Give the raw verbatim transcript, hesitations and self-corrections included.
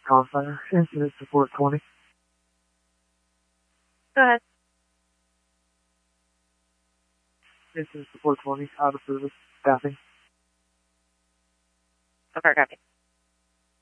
Call center, incident support twenty. Go ahead. Incident support twenty, out of service, staffing. Okay, copy.